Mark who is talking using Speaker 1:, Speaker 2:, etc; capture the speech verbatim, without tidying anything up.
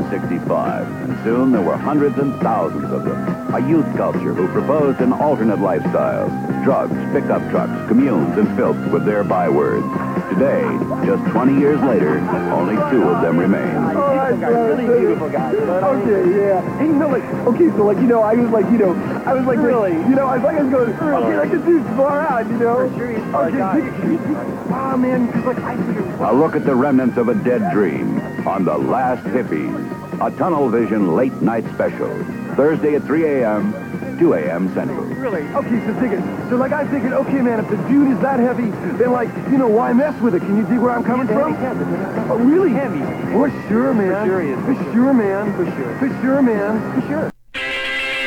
Speaker 1: sixty-five, and soon there were hundreds and thousands of them. A youth culture who proposed an alternate lifestyle. Drugs, pickup trucks, communes, and filth were their bywords. Today, just twenty years later, only two of them remain.
Speaker 2: All right,
Speaker 3: Really beautiful guy.
Speaker 2: Okay, yeah. Hey, you know, like, okay, so, like, you know, I was like, you know, I was like,
Speaker 3: Really?
Speaker 2: you know, I was like, I was going, okay, like, this dude's far out, you know?
Speaker 3: For sure he's far
Speaker 2: okay,
Speaker 3: out.
Speaker 2: wow, man, because, like, I figured...
Speaker 1: A look at the remnants of a dead dream on The Last Hippies, a Tunnel Vision late night special. Thursday at three a.m., two a.m. Central.
Speaker 2: Really? Okay, so dig it. So, like, I'm thinking, okay, man, if the dude is that heavy, then, like, you know, why mess with it? Can you dig where I'm coming from? Oh, really?
Speaker 3: Heavy.
Speaker 2: For sure, man.
Speaker 3: For sure he is.
Speaker 2: For sure, man.
Speaker 3: For sure.
Speaker 2: For sure, man.
Speaker 3: For sure.